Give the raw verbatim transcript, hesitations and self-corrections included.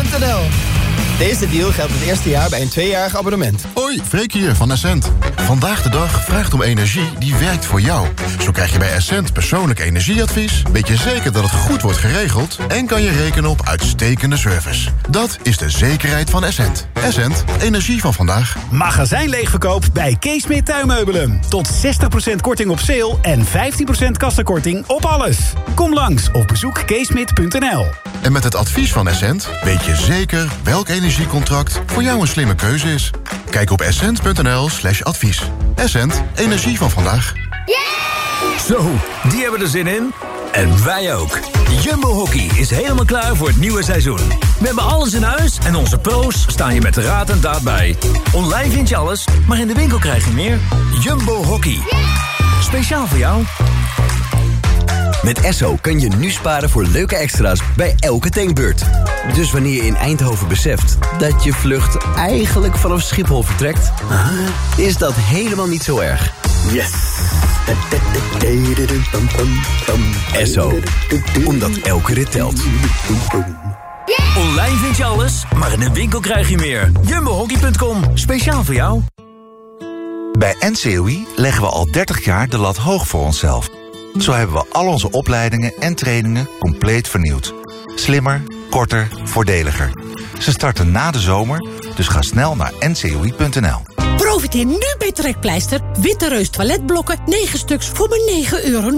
punt n l. Deze deal geldt het eerste jaar bij een tweejarig abonnement. Hoi, Freek hier van Essent. Vandaag de dag vraagt om energie die werkt voor jou. Zo krijg je bij Essent persoonlijk energieadvies, weet je zeker dat het goed wordt geregeld en kan je rekenen op uitstekende service. Dat is de zekerheid van Essent. Essent, energie van vandaag. Magazijnleegverkoop bij Keesmeer Tuinmeubelen. Tot zestig procent korting op sale en vijftien procent kassakorting op alles. Kom langs of bezoek keesmit punt n l. En met het advies van Essent weet je zeker welk energiecontract voor jou een slimme keuze is. Kijk op essent punt n l slash advies. Essent, energie van vandaag. Zo, die hebben er zin in. En wij ook. Jumbo Hockey is helemaal klaar voor het nieuwe seizoen. We hebben alles in huis en onze pro's staan je met de raad en daad bij. Online vind je alles, maar in de winkel krijg je meer. Jumbo Hockey. Speciaal voor jou. Met Esso kun je nu sparen voor leuke extra's bij elke tankbeurt. Dus wanneer je in Eindhoven beseft dat je vlucht eigenlijk vanaf Schiphol vertrekt, is dat helemaal niet zo erg. Yes! Esso. Omdat elke rit telt. Online vind je alles, maar in de winkel krijg je meer. jumbo hockey punt com. Speciaal voor jou. Bij N C O I leggen we al dertig jaar de lat hoog voor onszelf. Zo hebben we al onze opleidingen en trainingen compleet vernieuwd. Slimmer, korter, voordeliger. Ze starten na de zomer, dus ga snel naar n c o i punt n l. Profiteer nu bij Trekpleister. Witte Reus toiletblokken, negen stuks voor maar negen euro.